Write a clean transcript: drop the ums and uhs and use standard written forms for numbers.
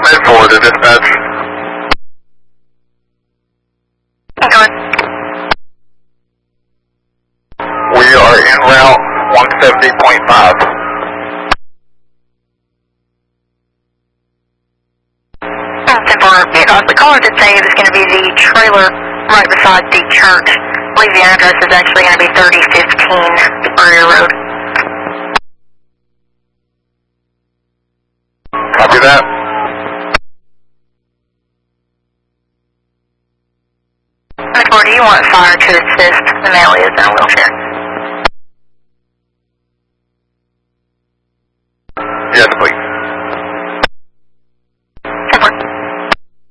Mid 4 to dispatch. Good. We are en route 170.5. The caller did say it was going to be the trailer right beside the church. I believe the address is actually going to be 3015 Victoria Road. Copy that. Or do you want fire to assist? The male is in a wheelchair.